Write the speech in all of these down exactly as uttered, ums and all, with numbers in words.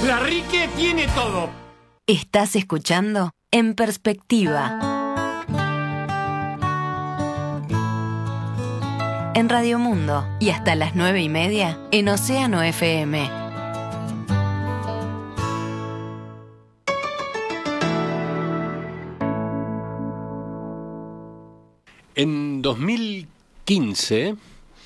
La Rique tiene todo. Estás escuchando En Perspectiva. En Radio Mundo y hasta las nueve y media en Océano F M. En dos mil quince,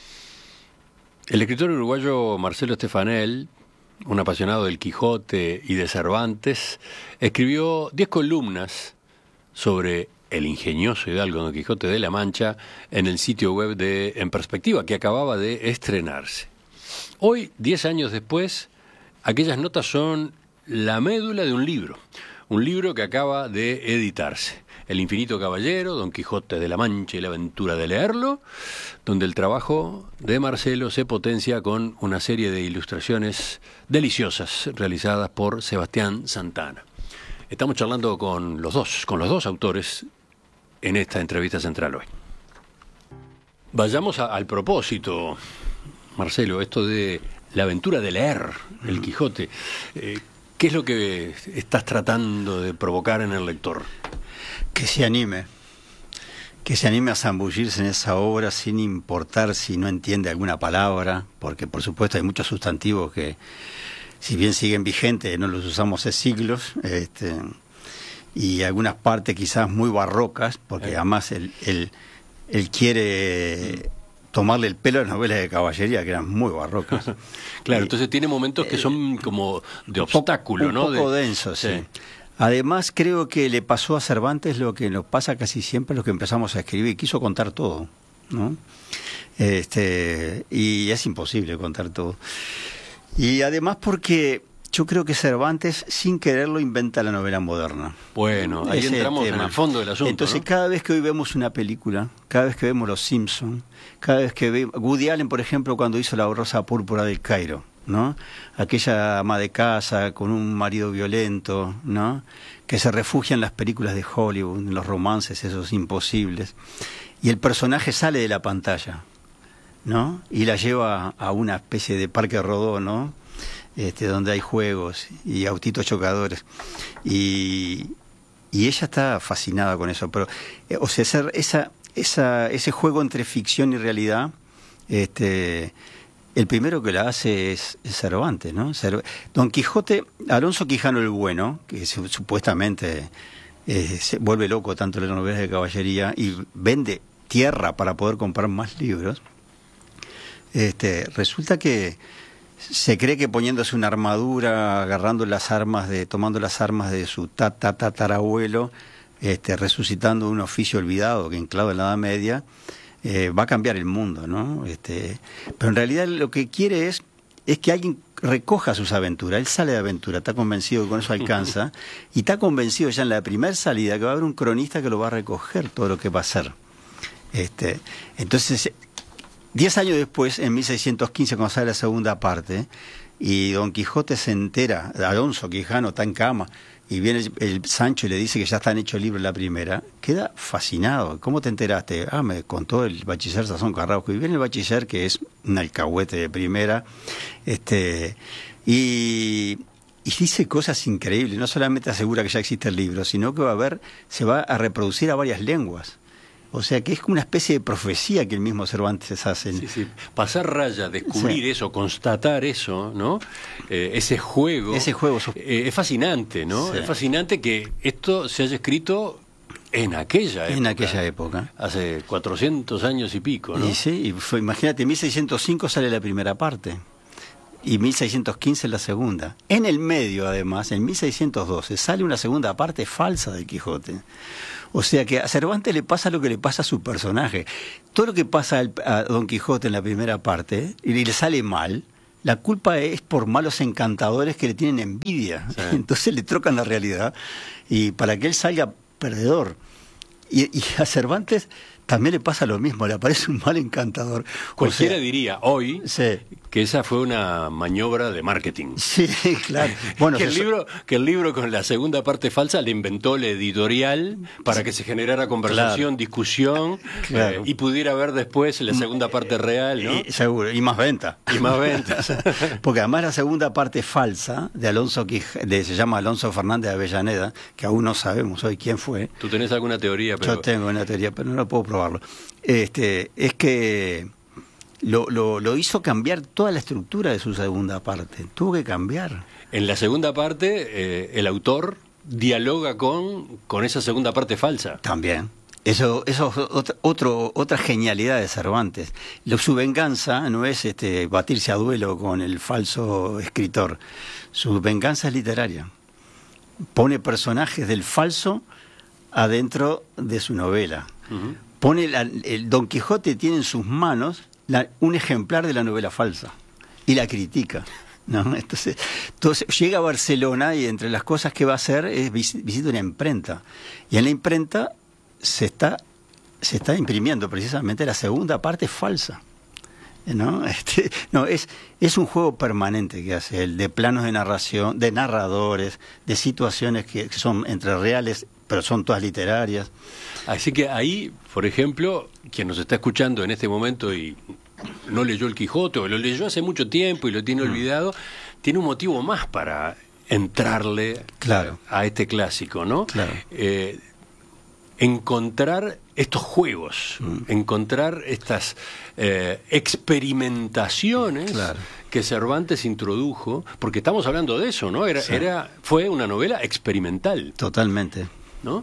el escritor uruguayo Marcelo Stefanel, un apasionado del Quijote y de Cervantes, escribió diez columnas sobre el ingenioso hidalgo Don Quijote de la Mancha en el sitio web de En Perspectiva, que acababa de estrenarse. Hoy, diez años después, aquellas notas son la médula de un libro, un libro que acaba de editarse. El infinito caballero, Don Quijote de la Mancha y la aventura de leerlo, donde el trabajo de Marcelo se potencia con una serie de ilustraciones deliciosas realizadas por Sebastián Santana. Estamos charlando con los dos, con los dos autores en esta entrevista central hoy. Vayamos a, al propósito, Marcelo, esto de la aventura de leer el Quijote. Eh, ¿Qué es lo que estás tratando de provocar en el lector? Que se anime, que se anime a zambullirse en esa obra sin importar si no entiende alguna palabra, porque por supuesto hay muchos sustantivos que, si bien siguen vigentes, no los usamos hace siglos, este, y algunas partes quizás muy barrocas, porque además él, él, él quiere tomarle el pelo a las novelas de caballería, que eran muy barrocas. Claro, y, entonces tiene momentos que son como de obstáculo, un ¿no? Un poco de... denso, sí. sí. Además, creo que le pasó a Cervantes lo que nos pasa casi siempre a los que empezamos a escribir, quiso contar todo, ¿no? Este, y es imposible contar todo. Y además porque yo creo que Cervantes, sin quererlo, inventa la novela moderna. Bueno, ahí Ese entramos en el fondo del asunto. Entonces, ¿no? cada vez que hoy vemos una película, cada vez que vemos Los Simpson, cada vez que vemos... Woody Allen, por ejemplo, cuando hizo La Rosa Púrpura del Cairo, ¿no? Aquella ama de casa con un marido violento, ¿no? Que se refugia en las películas de Hollywood, en los romances esos imposibles, y el personaje sale de la pantalla, ¿no? Y la lleva a una especie de parque rodó, ¿no? Este, donde hay juegos y autitos chocadores, y, y ella está fascinada con eso. Pero, eh, o sea, esa, esa, esa, ese juego entre ficción y realidad, este... el primero que la hace es, es Cervantes, ¿no? Don Quijote, Alonso Quijano el Bueno, que se, supuestamente eh, se vuelve loco tanto en las novelas de caballería y vende tierra para poder comprar más libros, este, resulta que se cree que poniéndose una armadura, agarrando las armas de, tomando las armas de su tata, tatarabuelo, este, resucitando un oficio olvidado que enclava en la Edad Media, Eh, va a cambiar el mundo, ¿no? Este, pero en realidad lo que quiere es, es que alguien recoja sus aventuras. Él sale de aventura, está convencido que con eso alcanza, y está convencido ya en la primera salida que va a haber un cronista que lo va a recoger todo lo que va a hacer. Este, entonces, diez años después, en mil seiscientos quince, cuando sale la segunda parte, y Don Quijote se entera, Alonso Quijano está en cama, y viene el, el Sancho y le dice que ya están hechos libros la primera, queda fascinado. ¿Cómo te enteraste? Ah, me contó el bachiller Sazón Carrasco. Y viene el bachiller, que es un alcahuete de primera, este y, y dice cosas increíbles. No solamente asegura que ya existe el libro, sino que va a haber, se va a reproducir a varias lenguas. O sea que es como una especie de profecía que el mismo Cervantes hace. Sí, sí. Pasar raya, descubrir sí. eso, constatar eso, ¿no? Eh, ese juego. Ese juego. Eh, es fascinante, ¿no? Sí. Es fascinante que esto se haya escrito en aquella época. En aquella época. Hace cuatrocientos años y pico, ¿no? Y sí, y fue, imagínate, en mil seiscientos cinco sale la primera parte. Y mil seiscientos quince la segunda. En el medio, además, en mil seiscientos doce, sale una segunda parte falsa del Quijote. O sea que a Cervantes le pasa lo que le pasa a su personaje. Todo lo que pasa al, a Don Quijote en la primera parte, y le sale mal, la culpa es por malos encantadores que le tienen envidia. Sí. Entonces le trocan la realidad, y para que él salga perdedor. Y, y a Cervantes también le pasa lo mismo, le aparece un mal encantador. Cualquiera o sea, diría hoy sí. que esa fue una maniobra de marketing. Sí, claro. Bueno, que, el eso... libro, que el libro con la segunda parte falsa le inventó la editorial para que se generara conversación, claro, discusión, claro, eh, y pudiera ver después la segunda parte real, ¿no? Y, seguro, y más venta. Y más ventas. Porque además la segunda parte falsa de Alonso Quij... de, se llama Alonso Fernández de Avellaneda, que aún no sabemos hoy quién fue. ¿Tú tenés alguna teoría? Pero... Yo tengo una teoría, pero no la puedo probarlo. Este, es que Lo, lo, lo hizo cambiar toda la estructura de su segunda parte. Tuvo que cambiar. En la segunda parte, eh, el autor dialoga con, con esa segunda parte falsa. También. Eso, eso es otra, otro, otra genialidad de Cervantes. Lo, su venganza no es este, batirse a duelo con el falso escritor. Su venganza es literaria. Pone personajes del falso adentro de su novela. Uh-huh. Pone la, el Don Quijote tiene en sus manos La, un ejemplar de la novela falsa y la critica, ¿no? Entonces, entonces llega a Barcelona y entre las cosas que va a hacer es vis, visita una imprenta y en la imprenta se está se está imprimiendo precisamente la segunda parte falsa, ¿no? Este, no es es un juego permanente que hace él, de planos de narración, de narradores, de situaciones que, que son entre reales pero son todas literarias. Así que ahí, por ejemplo, quien nos está escuchando en este momento y no leyó el Quijote o lo leyó hace mucho tiempo y lo tiene mm. olvidado, tiene un motivo más para entrarle, claro, a este clásico, ¿no? Claro. Eh, encontrar estos juegos, mm. encontrar estas eh, experimentaciones, claro, que Cervantes introdujo, porque estamos hablando de eso, ¿no? Era, sí. era, fue una novela experimental. Totalmente. ¿No?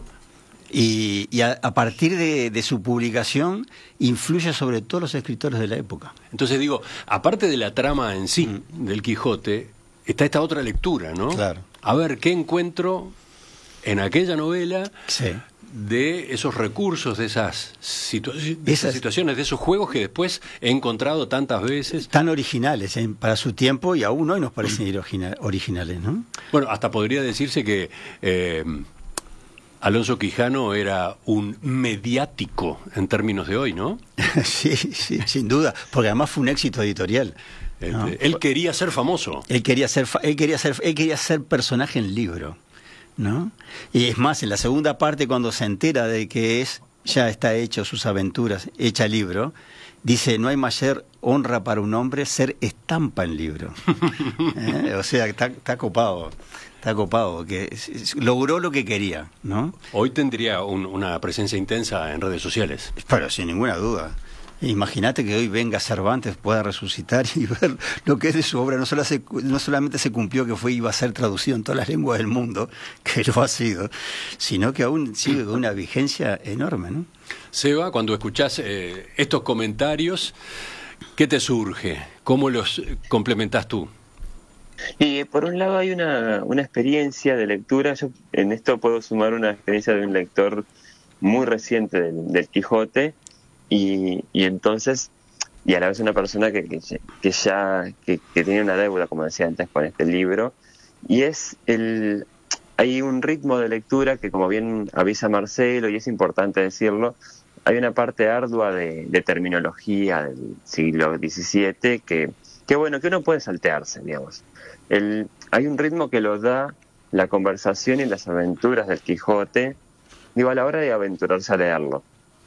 Y, y a, a partir de, de su publicación influye sobre todos los escritores de la época. Entonces digo, aparte de la trama en sí mm. del Quijote, está esta otra lectura, ¿no? Claro. A ver, ¿qué encuentro en aquella novela sí. de esos recursos, de esas, situa de esas, esas situaciones, de esos juegos que después he encontrado tantas veces? Tan originales ¿eh? para su tiempo y aún hoy nos parecen mm. originales, ¿no? Bueno, hasta podría decirse que... Eh, Alonso Quijano era un mediático en términos de hoy, ¿no? Sí, sí, sin duda, porque además fue un éxito editorial. Este, ¿no? Él quería ser famoso. Él quería ser, él quería ser, él quería ser personaje en libro, ¿no? Y es más, en la segunda parte, cuando se entera de que es ya está hecho sus aventuras, hecha libro, dice: no hay mayor honra para un hombre ser estampa en libro. ¿Eh? O sea, está, está copado. Está copado, que logró lo que quería, ¿no? Hoy tendría un, una presencia intensa en redes sociales. Pero sin ninguna duda. Imagínate que hoy venga Cervantes, pueda resucitar y ver lo que es de su obra. No, solo se, no solamente se cumplió que fue iba a ser traducido en todas las lenguas del mundo, que lo ha sido, sino que aún sigue con una vigencia enorme, ¿no? Seba, cuando escuchás eh, estos comentarios, ¿qué te surge? ¿Cómo los complementás tú? Y por un lado hay una, una experiencia de lectura. Yo en esto puedo sumar una experiencia de un lector muy reciente del, del Quijote y, y entonces y a la vez una persona que, que, que ya que, que tiene una deuda, como decía antes, con este libro, y es el hay un ritmo de lectura que, como bien avisa Marcelo, y es importante decirlo, hay una parte ardua de, de terminología del siglo diecisiete que, que bueno, que uno puede saltearse, digamos. El, hay un ritmo que lo da la conversación y las aventuras del Quijote, digo, a la hora de aventurarse a leerlo.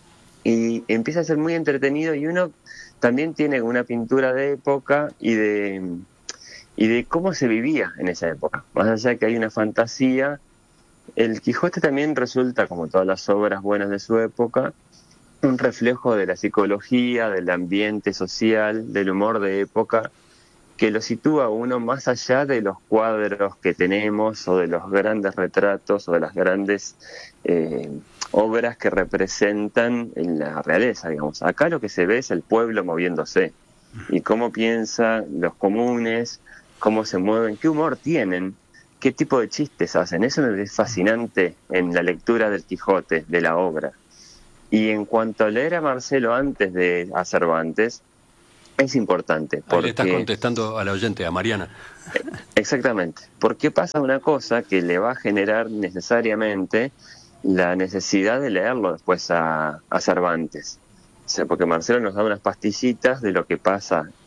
Y empieza a ser muy entretenido y uno también tiene una pintura de época y de, y de cómo se vivía en esa época. Más allá de que hay una fantasía, el Quijote también resulta, como todas las obras buenas de su época, un reflejo de la psicología, del ambiente social, del humor de época, que lo sitúa a uno más allá de los cuadros que tenemos o de los grandes retratos o de las grandes eh, obras que representan en la realeza, digamos. Acá lo que se ve es el pueblo moviéndose y cómo piensan los comunes, cómo se mueven, qué humor tienen, qué tipo de chistes hacen. Eso me es fascinante en la lectura del Quijote, de la obra. Y en cuanto a leer a Marcelo antes de a Cervantes, es importante. Porque... Ahí le estás contestando a la oyente, a Mariana. Exactamente. Porque pasa una cosa que le va a generar necesariamente la necesidad de leerlo después a, a Cervantes. O sea, porque Marcelo nos da unas pastillitas de lo que pasa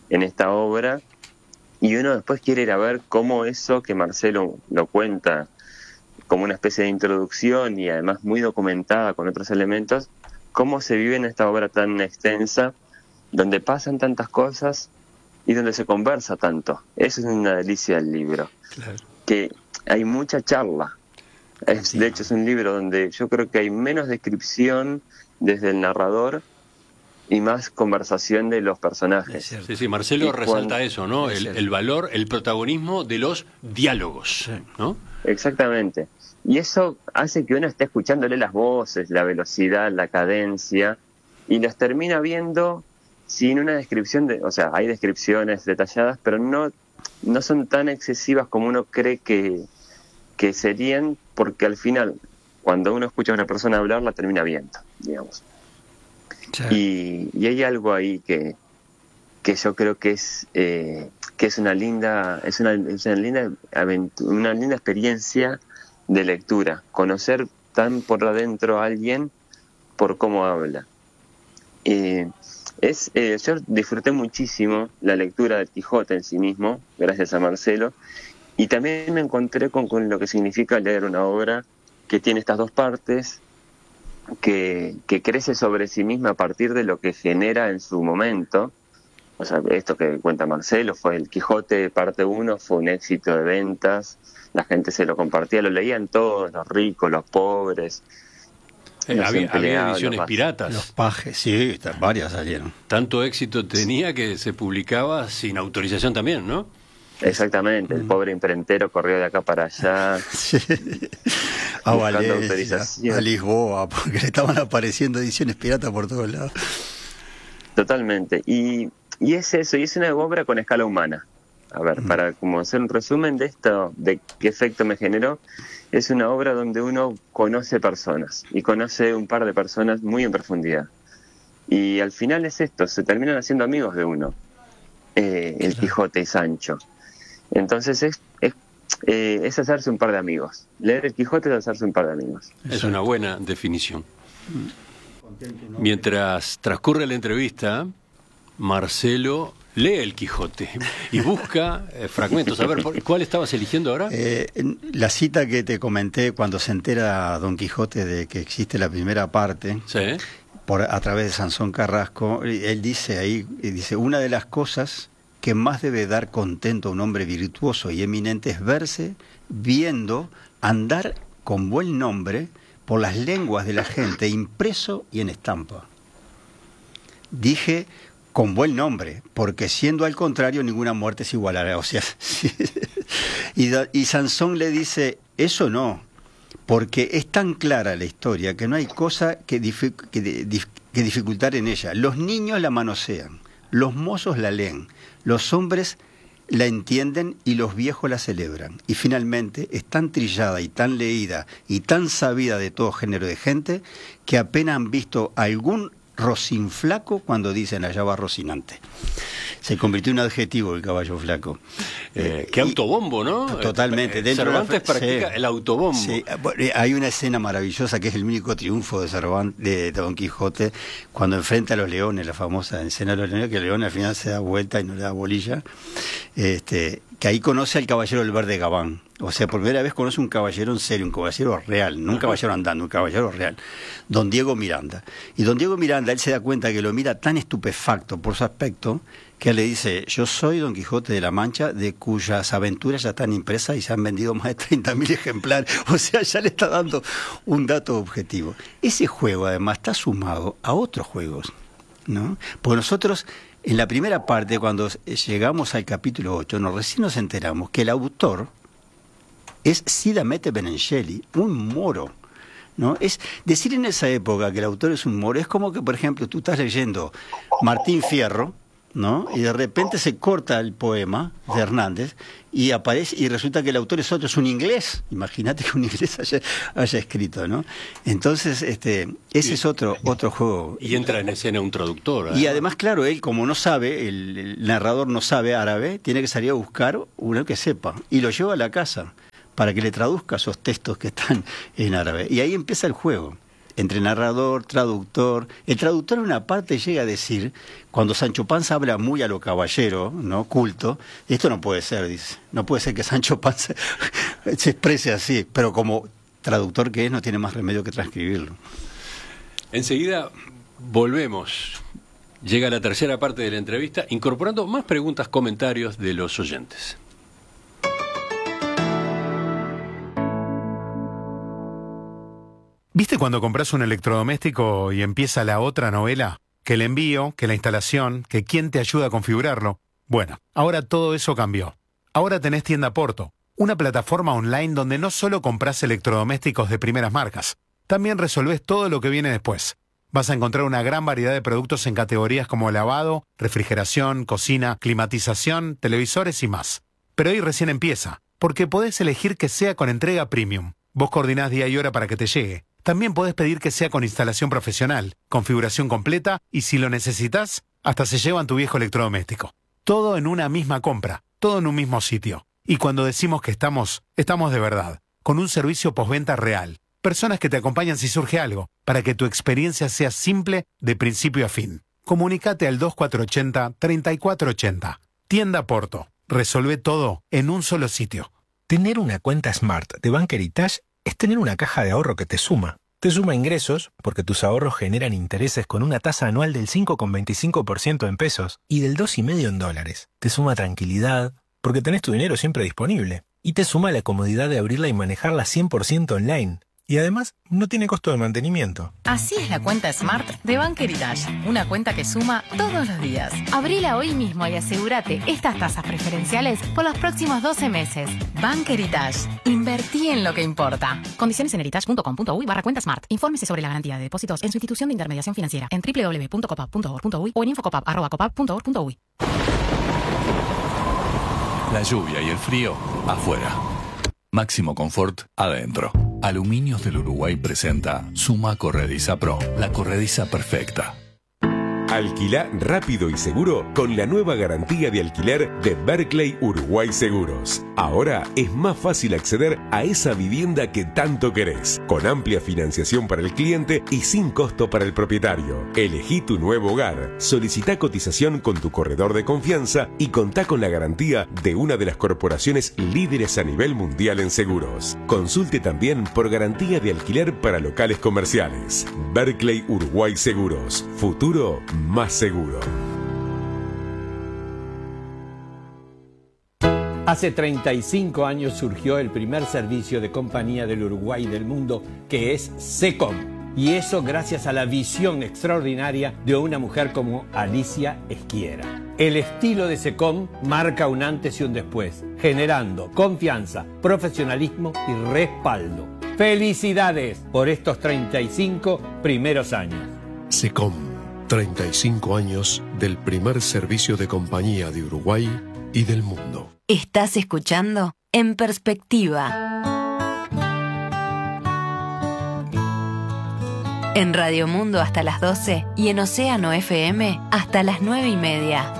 en esta obra, y uno después quiere ir a ver cómo eso que Marcelo lo cuenta como una especie de introducción y además muy documentada con otros elementos, cómo se vive en esta obra tan extensa, donde pasan tantas cosas y donde se conversa tanto. Eso es una delicia del libro. Claro. Que hay mucha charla. Es, Sí. De hecho, es un libro donde yo creo que hay menos descripción desde el narrador y más conversación de los personajes. Es cierto. Sí, sí, Marcelo Y resalta cuando- eso, ¿no? Es El, cierto. el valor, el protagonismo de los diálogos, Sí. ¿no? Exactamente. Y eso hace que uno esté escuchándole las voces, la velocidad, la cadencia, y las termina viendo sin una descripción de, o sea, hay descripciones detalladas, pero no, no son tan excesivas como uno cree que, que serían, porque al final, cuando uno escucha a una persona hablar, la termina viendo, digamos. Sí. Y, y hay algo ahí que, que yo creo que es eh, que es una linda es una, es una linda aventu- una linda experiencia de lectura, conocer tan por adentro a alguien por cómo habla. Eh, es eh, yo disfruté muchísimo la lectura del Quijote en sí mismo, gracias a Marcelo, y también me encontré con, con lo que significa leer una obra que tiene estas dos partes, que, que crece sobre sí misma a partir de lo que genera en su momento. O sea, esto que cuenta Marcelo fue el Quijote parte uno, fue un éxito de ventas, la gente se lo compartía, lo leían todos, los ricos, los pobres. Eh, los había, había empleados, ediciones los más- piratas. Los pajes, sí, está- varias salieron. Tanto éxito tenía que se publicaba sin autorización también, ¿no? Exactamente, el pobre imprentero corrió de acá para allá. Sí. A Buscando Valencia, autorización. a Lisboa, porque le estaban apareciendo ediciones piratas por todos lados. Totalmente. Y, y es eso, y es una obra con escala humana. A ver, para como hacer un resumen de esto, de qué efecto me generó, es una obra donde uno conoce personas, y conoce un par de personas muy en profundidad. Y al final es esto, se terminan haciendo amigos de uno, eh, el Quijote y Sancho. Entonces es, es, eh, es hacerse un par de amigos. Leer el Quijote es hacerse un par de amigos. Es una buena definición. Mientras transcurre la entrevista, Marcelo lee el Quijote y busca eh, fragmentos. A ver, ¿por- ¿cuál estabas eligiendo ahora? Eh, en la cita que te comenté cuando se entera Don Quijote de que existe la primera parte, Sí. por, a través de Sansón Carrasco, él dice ahí, dice, una de las cosas que más debe dar contento a un hombre virtuoso y eminente es verse, viendo, andar con buen nombre por las lenguas de la gente, impreso y en estampa. Dije con buen nombre, porque siendo al contrario ninguna muerte se igualará. O sea, y, da- y Sansón le dice, eso no, porque es tan clara la historia que no hay cosa que, difi- que, di- dif- que dificultar en ella. Los niños la manosean, los mozos la leen, los hombres la entienden y los viejos la celebran. Y finalmente es tan trillada y tan leída y tan sabida de todo género de gente que apenas han visto algún Rocín flaco cuando dicen allá va Rocinante. Se convirtió en un adjetivo el caballo flaco. Eh, Eh, qué y- autobombo, ¿no? Totalmente. Eh, Dentro de la Cervantes fra- practica sí. el autobombo. Sí, bueno, hay una escena maravillosa que es el único triunfo de Cervantes, de Don Quijote, cuando enfrenta a los leones, la famosa escena de los leones, que el león al final se da vuelta y no le da bolilla, este, que ahí conoce al caballero del verde Gabán. O sea, por primera vez conoce un caballero en serio, un caballero real, no un caballero andando, un caballero real, don Diego Miranda. Y don Diego Miranda, él se da cuenta que lo mira tan estupefacto por su aspecto, que él le dice, yo soy Don Quijote de la Mancha, de cuyas aventuras ya están impresas y se han vendido más de treinta mil ejemplares. O sea, ya le está dando un dato objetivo. Ese juego, además, está sumado a otros juegos, ¿no? Porque nosotros, en la primera parte, cuando llegamos al capítulo ocho, nos, recién nos enteramos que el autor es Cide Hamete Benengeli, un moro, ¿no? Es decir en esa época que el autor es un moro, es como que, por ejemplo, tú estás leyendo Martín Fierro, ¿no? Y de repente se corta el poema de Hernández y aparece y resulta que el autor es otro, es un inglés. Imagínate que un inglés haya, haya escrito, ¿no? Entonces, este, ese es otro otro juego. Y entra en escena un traductor. Y ¿eh? además, claro, él como no sabe, el, el narrador no sabe árabe, tiene que salir a buscar uno que sepa y lo lleva a la casa para que le traduzca esos textos que están en árabe. Y ahí empieza el juego. entre narrador, traductor. El traductor en una parte llega a decir, cuando Sancho Panza habla muy a lo caballero, ¿no? Culto, esto no puede ser, dice, no puede ser que Sancho Panza se exprese así, pero como traductor que es, no tiene más remedio que transcribirlo. Enseguida volvemos. Llega la tercera parte de la entrevista, incorporando más preguntas, comentarios de los oyentes. ¿Viste cuando compras un electrodoméstico y empieza la otra novela? Que el envío, que la instalación, que quién te ayuda a configurarlo. Bueno, ahora todo eso cambió. Ahora tenés Tienda Porto, una plataforma online donde no solo compras electrodomésticos de primeras marcas, también resolvés todo lo que viene después. Vas a encontrar una gran variedad de productos en categorías como lavado, refrigeración, cocina, climatización, televisores y más. Pero hoy recién empieza, porque podés elegir que sea con entrega premium. Vos coordinás día y hora para que te llegue. También podés pedir que sea con instalación profesional, configuración completa y si lo necesitas, hasta se llevan tu viejo electrodoméstico. Todo en una misma compra, todo en un mismo sitio. Y cuando decimos que estamos, estamos de verdad, con un servicio postventa real. Personas que te acompañan si surge algo, para que tu experiencia sea simple de principio a fin. Comunicate al dos cuatro ocho cero, tres cuatro ocho cero. Tienda Porto. Resolvé todo en un solo sitio. Tener una cuenta Smart de Bank Heritage es tener una caja de ahorro que te suma. Te suma ingresos, porque tus ahorros generan intereses con una tasa anual del cinco coma veinticinco por ciento en pesos y del dos coma cinco por ciento en dólares. Te suma tranquilidad, porque tenés tu dinero siempre disponible. Y te suma la comodidad de abrirla y manejarla cien por ciento online. Y además, no tiene costo de mantenimiento. Así es la cuenta Smart de Bank Heritage. Una cuenta que suma todos los días. Abrila hoy mismo y asegúrate estas tasas preferenciales por los próximos doce meses. Bank Heritage. Invertí en lo que importa. Condiciones en heritage punto com punto uy barra cuenta Smart. Infórmese sobre la garantía de depósitos en su institución de intermediación financiera en doble u doble u doble u punto copap punto org punto uy o en infocopap arroba copap punto org punto uy. La lluvia y el frío afuera. Máximo confort adentro. Aluminios del Uruguay presenta Suma Corrediza Pro, la corrediza perfecta. Alquilá rápido y seguro con la nueva garantía de alquiler de Berkeley Uruguay Seguros. Ahora es más fácil acceder a esa vivienda que tanto querés, con amplia financiación para el cliente y sin costo para el propietario. Elegí tu nuevo hogar, solicitá cotización con tu corredor de confianza y contá con la garantía de una de las corporaciones líderes a nivel mundial en seguros. Consulte también por garantía de alquiler para locales comerciales. Berkeley Uruguay Seguros. Futuro más seguro. Hace treinta y cinco años surgió el primer servicio de compañía del Uruguay y del mundo, que es SECOM. Y eso gracias a la visión extraordinaria de una mujer como Alicia Esquiera. El estilo de SECOM marca un antes y un después, generando confianza, profesionalismo y respaldo. ¡Felicidades por estos treinta y cinco primeros años! SECOM. treinta y cinco años del primer servicio de compañía de Uruguay y del mundo. Estás escuchando En Perspectiva. En Radio Mundo hasta las doce y en Océano F M hasta las nueve y media.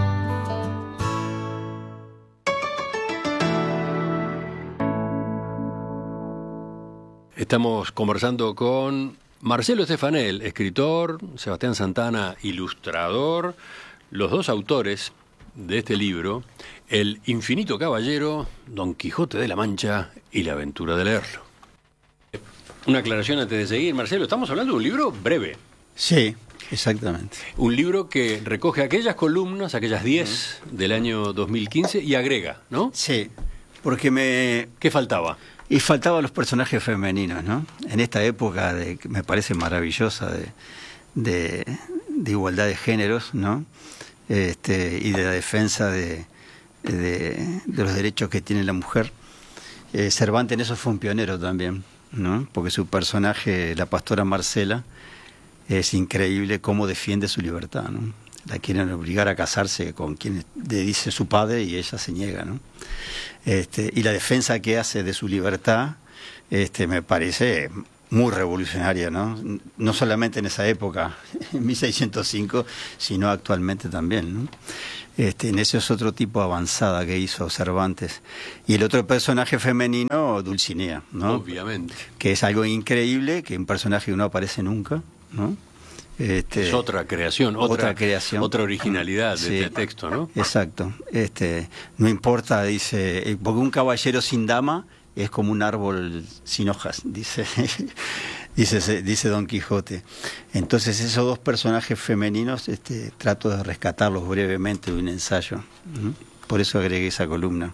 Estamos conversando con Marcelo Stefanel, escritor, Sebastián Santana, ilustrador, los dos autores de este libro, El infinito caballero, Don Quijote de la Mancha y la aventura de leerlo. Una aclaración antes de seguir, Marcelo, estamos hablando de un libro breve. Sí, exactamente. Un libro que recoge aquellas columnas, aquellas diez uh-huh. del año dos mil quince y agrega, ¿no? Sí, porque me... ¿Qué faltaba? Y faltaban los personajes femeninos, ¿no? En esta época de, que me parece maravillosa de, de, de igualdad de géneros, ¿no? Este, y de la defensa de, de, de los derechos que tiene la mujer. Eh, Cervantes en eso fue un pionero también, ¿no? Porque su personaje, la pastora Marcela, es increíble cómo defiende su libertad, ¿no? La quieren obligar a casarse con quien le dice su padre y ella se niega, ¿no? Este, y la defensa que hace de su libertad este, me parece muy revolucionaria, ¿no? No solamente en esa época, en mil seiscientos cinco, sino actualmente también, ¿no? Este, en ese es otro tipo de avanzada que hizo Cervantes. Y el otro personaje femenino, Dulcinea, ¿no? Obviamente. Que es algo increíble, que un personaje que no aparece nunca, ¿no? Este, es otra creación, otra, otra creación, otra originalidad de sí, este texto, ¿no? Exacto. Este, no importa, dice, porque un caballero sin dama es como un árbol sin hojas, dice, dice, dice Don Quijote. Entonces esos dos personajes femeninos, este, trato de rescatarlos brevemente de un ensayo. ¿Mm? Por eso agregué esa columna.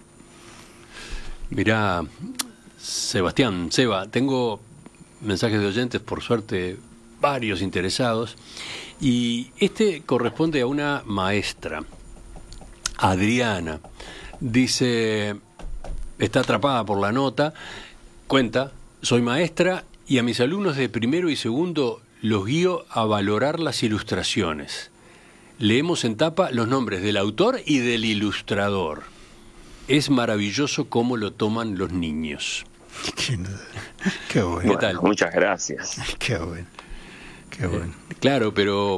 Mirá, Sebastián, Seba, tengo mensajes de oyentes, por suerte varios interesados, y este corresponde a una maestra, Adriana. Dice, está atrapada por la nota, cuenta, soy maestra y a mis alumnos de primero y segundo los guío a valorar las ilustraciones. Leemos en tapa los nombres del autor y del ilustrador. Es maravilloso cómo lo toman los niños. Qué, qué bueno. ¿Qué tal? Bueno, muchas gracias. Qué bueno. Qué bueno. Eh, claro, pero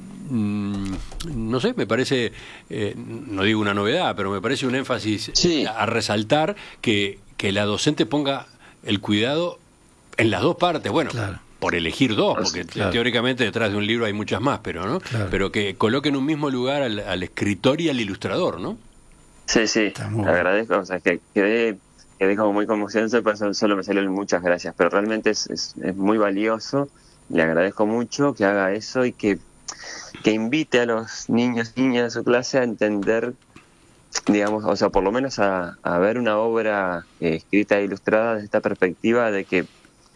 mmm, no sé, me parece, eh, no digo una novedad, pero me parece un énfasis sí. a resaltar que, que la docente ponga el cuidado en las dos partes. Bueno, claro, por elegir dos, porque claro, teóricamente detrás de un libro hay muchas más, pero no, claro, pero que coloque en un mismo lugar al, al escritor y al ilustrador, ¿no? Sí, sí, te agradezco, o sea, que quedé, quedé como muy conmocionado, por eso solo me salieron muchas gracias, pero realmente es, es, es muy valioso. Le agradezco mucho que haga eso y que, que invite a los niños y niñas de su clase a entender, digamos, o sea, por lo menos a, a ver una obra eh, escrita e ilustrada desde esta perspectiva de que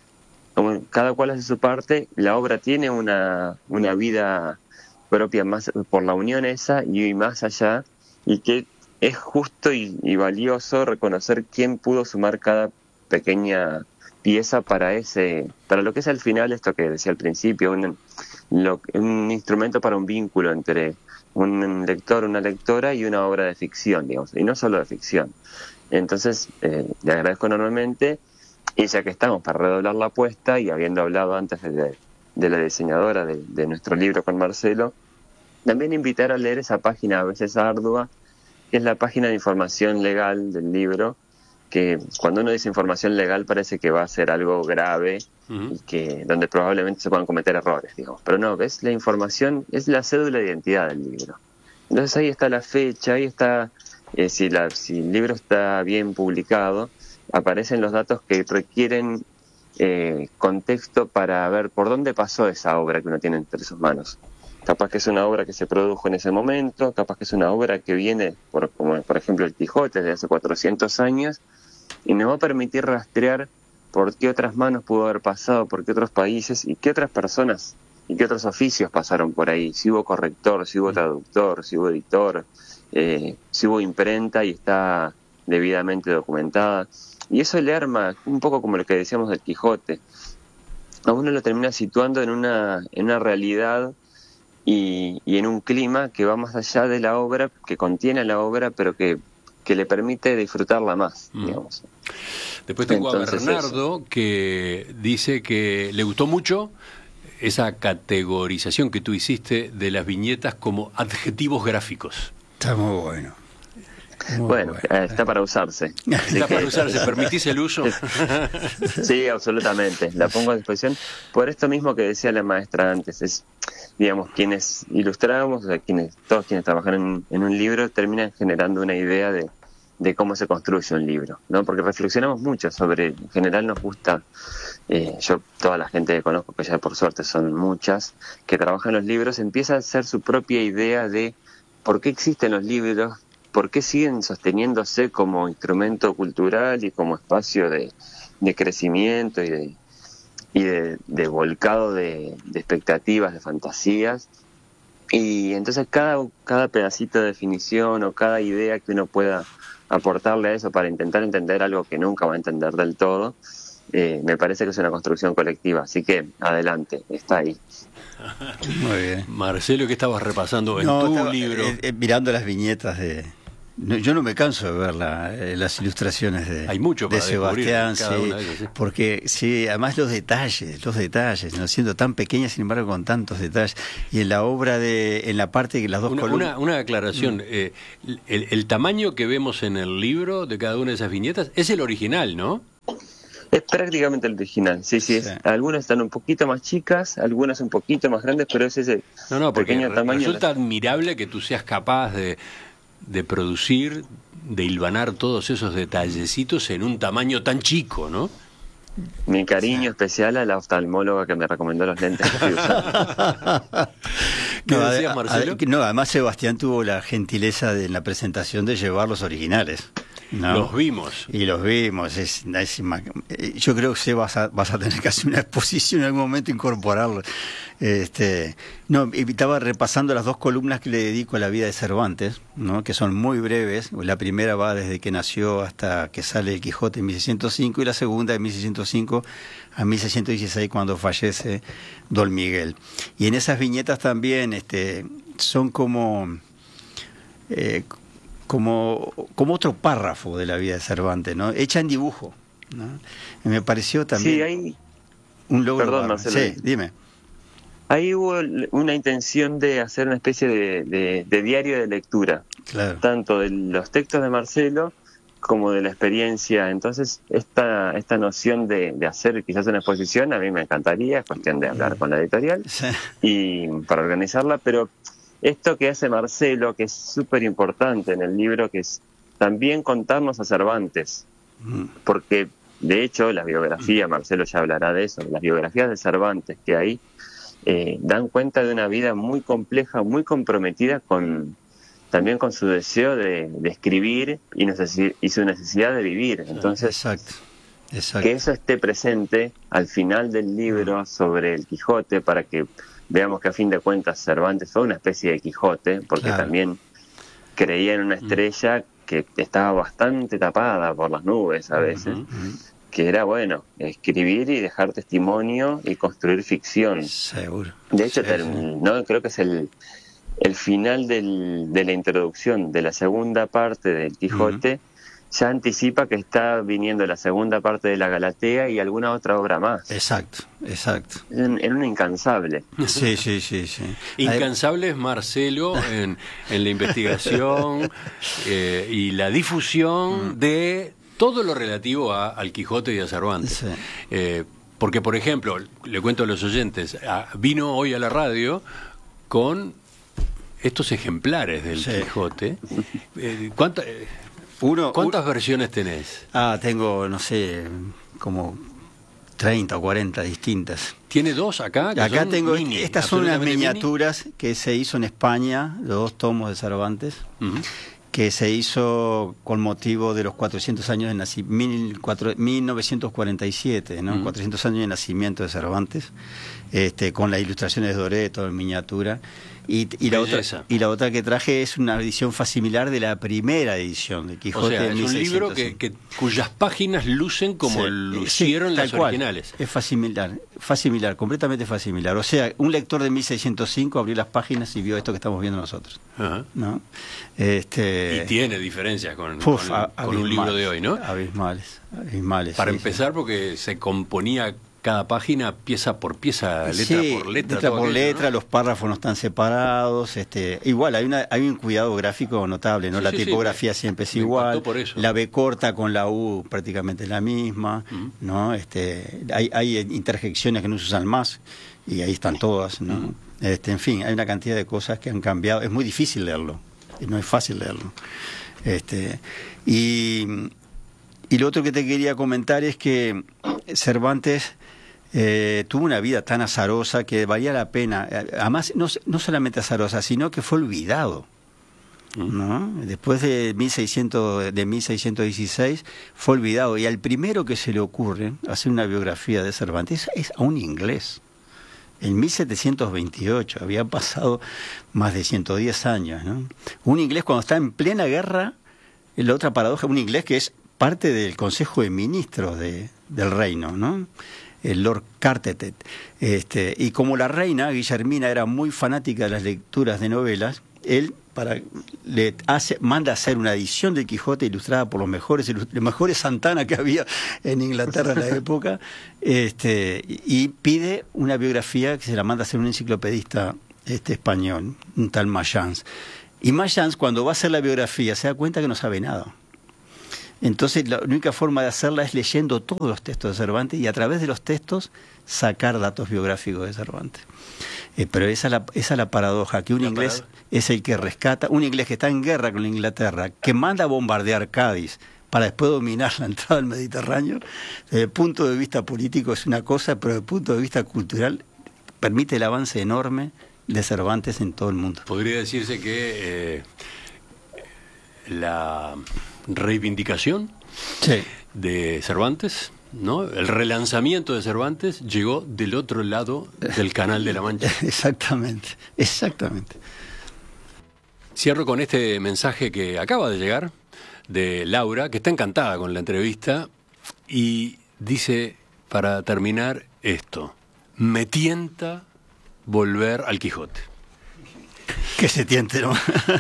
como cada cual hace su parte, la obra tiene una, una vida propia más por la unión esa y más allá, y que es justo y, y valioso reconocer quién pudo sumar cada pequeña pieza para ese, para lo que es al final esto que decía al principio, un, lo, un instrumento para un vínculo entre un lector, una lectora y una obra de ficción, digamos, y no solo de ficción. Entonces, eh, le agradezco enormemente, y ya que estamos para redoblar la apuesta, y habiendo hablado antes de, de la diseñadora de, de nuestro libro con Marcelo, también invitar a leer esa página a veces ardua, que es la página de información legal del libro, que cuando uno dice información legal parece que va a ser algo grave, uh-huh, y que donde probablemente se puedan cometer errores, digamos. Pero no, ves, la información es la cédula de identidad del libro. Entonces ahí está la fecha, ahí está, eh, si, la, si el libro está bien publicado, aparecen los datos que requieren eh, contexto para ver por dónde pasó esa obra que uno tiene entre sus manos. Capaz que es una obra que se produjo en ese momento, capaz que es una obra que viene, por, como por ejemplo el Quijote, de hace cuatrocientos años, y nos va a permitir rastrear por qué otras manos pudo haber pasado, por qué otros países y qué otras personas y qué otros oficios pasaron por ahí. Si hubo corrector, si hubo traductor, si hubo editor, eh, si hubo imprenta y está debidamente documentada. Y eso le arma, un poco como lo que decíamos del Quijote, a uno lo termina situando en una, en una realidad y, y en un clima que va más allá de la obra, que contiene la obra, pero que, que le permite disfrutarla más, mm. digamos. Después tengo Entonces, a Bernardo, eso, que dice que le gustó mucho esa categorización que tú hiciste de las viñetas como adjetivos gráficos. Está muy bueno. Muy bueno, bueno, está para usarse. Está para usarse, ¿permitís el uso? Sí, absolutamente, la pongo a disposición. Por esto mismo que decía la maestra antes, es, digamos, quienes ilustramos, o sea, quienes, todos quienes trabajan en, en un libro, terminan generando una idea de, de cómo se construye un libro, ¿no? Porque reflexionamos mucho sobre, en general nos gusta, eh, yo, toda la gente que conozco, que ya por suerte son muchas, que trabajan los libros, empieza a hacer su propia idea de por qué existen los libros, por qué siguen sosteniéndose como instrumento cultural y como espacio de, de crecimiento y de, y de, de volcado de, de expectativas, de fantasías. Y entonces cada, cada pedacito de definición o cada idea que uno pueda aportarle a eso para intentar entender algo que nunca va a entender del todo, eh, me parece que es una construcción colectiva. Así que adelante, está ahí. Muy bien. Marcelo, ¿qué estabas repasando en no, tu estaba, libro? Eh, eh, mirando las viñetas de, no, yo no me canso de ver la, eh, las ilustraciones de, Hay mucho de para Sebastián, cada sí, una de ellas, sí. porque sí, además los detalles, los detalles, no siendo tan pequeña, sin embargo, con tantos detalles. Y en la obra de, en la parte que las dos Una, columnas. una, una aclaración, mm. eh, el, el tamaño que vemos en el libro de cada una de esas viñetas es el original, ¿no? Es prácticamente el original, sí, sí, Sí. Es, algunas están un poquito más chicas, algunas un poquito más grandes, pero es ese No, no, porque pequeño re- tamaño. resulta admirable que tú seas capaz de, de producir, de hilvanar todos esos detallecitos en un tamaño tan chico, ¿no? Mi cariño sí. especial a la oftalmóloga que me recomendó los lentes que estoy usando. ¿Qué no, decías, ad- Marcelo? ad- no, además Sebastián tuvo la gentileza de, en la presentación de llevar los originales. ¿No? Los vimos. Y los vimos. Es, es, yo creo que se vas a, vas a tener que hacer una exposición en algún momento, incorporarlo. Este, no, estaba repasando las dos columnas que le dedico a la vida de Cervantes, ¿no? Que son muy breves. La primera va desde que nació hasta que sale el Quijote en mil seiscientos cinco y la segunda de mil seiscientos cinco a mil seiscientos dieciséis cuando fallece Don Miguel. Y en esas viñetas también este, son como... Eh, Como, como otro párrafo de la vida de Cervantes, ¿no? Hecha en dibujo, ¿no? Y me pareció también sí, hay... un logro. Perdón, Marcelo. Sí, dime. Ahí hubo una intención de hacer una especie de, de, de diario de lectura, claro. Tanto de los textos de Marcelo como de la experiencia. Entonces, esta esta noción de, de hacer quizás una exposición, a mí me encantaría, es cuestión de hablar con la editorial Sí. y para organizarla, pero esto que hace Marcelo, que es súper importante en el libro, que es también contarnos a Cervantes, Mm. porque de hecho la biografía, Marcelo ya hablará de eso, las biografías de Cervantes que hay, eh, dan cuenta de una vida muy compleja, muy comprometida con también con su deseo de, de escribir y, necesi- y su necesidad de vivir. Entonces, Exacto. Exacto. que eso esté presente al final del libro sobre el Quijote, para que veamos que a fin de cuentas Cervantes fue una especie de Quijote, porque Claro. también creía en una estrella que estaba bastante tapada por las nubes a veces, Ujú. que era, bueno, escribir y dejar testimonio y construir ficción. Seguro. De hecho, Sí, terminó, creo que es el, el final del, de la introducción de la segunda parte del Quijote, ya anticipa que está viniendo la segunda parte de la Galatea y alguna otra obra más. Exacto, exacto. En, en un incansable. Sí, sí, sí, sí. Incansable es Marcelo en, en la investigación eh, y la difusión de todo lo relativo a, al Quijote y a Cervantes. Sí. Eh, porque, por ejemplo, le cuento a los oyentes, a, vino hoy a la radio con estos ejemplares del Sí. Quijote. Eh, ¿cuánta, eh, Uno, ¿Cuántas uno- versiones tenés? Ah, tengo, no sé, como treinta o cuarenta distintas. ¿Tiene dos acá? que Acá son tengo, mini, estas son unas absolutamente mini? miniaturas que se hizo en España, los dos tomos de Cervantes, Ujú. que se hizo con motivo de los cuatrocientos años de nacimiento, mil novecientos cuarenta y siete, ¿no? Ujú. cuatrocientos años de nacimiento de Cervantes, este, con las ilustraciones de Doreto en miniatura. Y, y, la otra, Belleza. y la otra que traje es una edición facimilar de la primera edición de Quijote. O sea, de es un libro que, mil seiscientos cinco. que cuyas páginas lucen como Sí, lucieron sí, las tal cual. originales. Es facimilar, facimilar, completamente facimilar. O sea, un lector de mil seiscientos cinco abrió las páginas y vio esto que estamos viendo nosotros, Ajá. ¿no? Este, Y tiene diferencias con, Puf, con- a- con un libro de hoy, ¿no? Abismales, abismales. Para sí, empezar, porque se componía cada página pieza por pieza, sí. letra Sí, por letra. letra todo por aquello, letra, ¿no? los párrafos no están separados. Este, igual, hay una hay un cuidado gráfico notable, ¿no? Sí, la sí, sí, tipografía me- siempre es me igual. impactó por eso. La B corta con la U prácticamente la misma, Ujú. ¿no? Este, hay, hay interjecciones que no se usan más y ahí están todas, ¿no? Ujú. Este, en fin, hay una cantidad de cosas que han cambiado. Es muy difícil leerlo, y no es fácil leerlo. Este, y, y lo otro que te quería comentar es que Cervantes eh, tuvo una vida tan azarosa que valía la pena. Además, no, no solamente azarosa, sino que fue olvidado, ¿no? Después de mil seiscientos, de mil seiscientos dieciséis fue olvidado, y al primero que se le ocurre hacer una biografía de Cervantes es a un inglés. En mil setecientos veintiocho, había pasado más de ciento diez años, ¿no? Un inglés cuando está en plena guerra. La otra paradoja, un inglés que es parte del Consejo de Ministros de, del Reino, ¿no? El Lord Carteret. Este, y como la reina, Guillermina, era muy fanática de las lecturas de novelas, él para le hace manda a hacer una edición del Quijote ilustrada por los mejores los mejores Santana que había en Inglaterra en la época, este, y pide una biografía que se la manda a hacer un enciclopedista este español, un tal Mayans. Y Mayans, cuando va a hacer la biografía, se da cuenta que no sabe nada. Entonces la única forma de hacerla es leyendo todos los textos de Cervantes y a través de los textos sacar datos biográficos de Cervantes. Eh, pero esa es, la, esa es la paradoja, que un la inglés parado. es el que rescata, un inglés que está en guerra con la Inglaterra, que manda a bombardear Cádiz para después dominar la entrada al Mediterráneo. Desde el punto de vista político es una cosa, pero desde el punto de vista cultural permite el avance enorme de Cervantes en todo el mundo. Podría decirse que eh, la reivindicación sí. de Cervantes, ¿no? El relanzamiento de Cervantes llegó del otro lado del Canal de la Mancha. Exactamente, exactamente. Cierro con este mensaje que acaba de llegar de Laura, que está encantada con la entrevista y dice, para terminar, esto: me tienta volver al Quijote. Que se tiente, ¿no?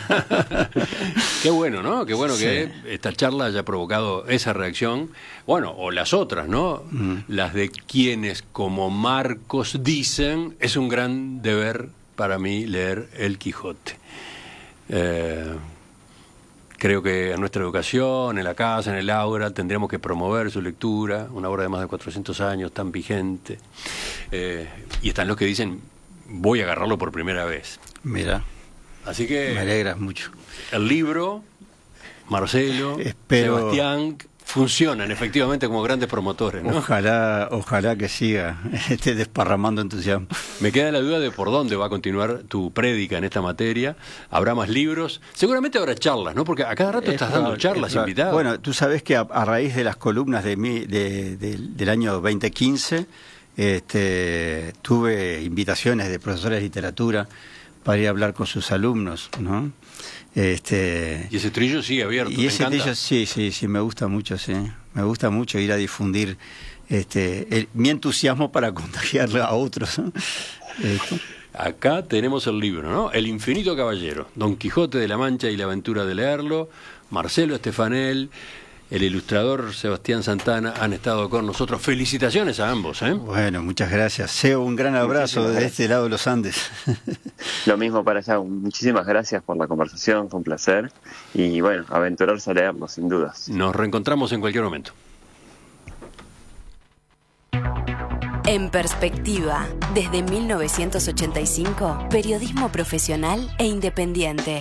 Qué bueno, ¿no? Qué bueno sí. que esta charla haya provocado esa reacción. Bueno, o las otras, ¿no? Mm. Las de quienes, como Marcos, dicen, es un gran deber para mí leer El Quijote. Eh, creo que en nuestra educación, en la casa, en el aula, tendríamos que promover su lectura, una obra de más de cuatrocientos años, tan vigente. Eh, y están los que dicen, voy a agarrarlo por primera vez. Mira. Así que me alegras mucho. El libro, Marcelo, Espero... Sebastián, funcionan efectivamente como grandes promotores, ¿no? Ojalá, ojalá que siga este desparramando entusiasmo. Me queda la duda de por dónde va a continuar tu prédica en esta materia. ¿Habrá más libros? Seguramente habrá charlas, ¿no? Porque a cada rato es estás probable, dando charlas invitadas. Bueno, tú sabes que a, a raíz de las columnas de mi, de, de, del año veinte quince, este, tuve invitaciones de profesores de literatura para ir a hablar con sus alumnos, ¿no? Este, y ese trillo sigue abierto. Y ese trillo sí, sí, sí, me gusta mucho, sí. Me gusta mucho ir a difundir este, el, mi entusiasmo para contagiarle a otros, ¿no? Esto. Acá tenemos el libro, ¿no? El infinito caballero, Don Quijote de la Mancha y la aventura de leerlo, Marcelo Estefanel, el ilustrador Sebastián Santana han estado con nosotros. Felicitaciones a ambos, ¿eh? Bueno, muchas gracias. Seo, un gran abrazo desde este lado de los Andes. Lo mismo para allá. Muchísimas gracias por la conversación, fue un placer. Y bueno, aventurarse a leerlo, sin dudas. Nos reencontramos en cualquier momento. En Perspectiva, desde mil novecientos ochenta y cinco, periodismo profesional e independiente.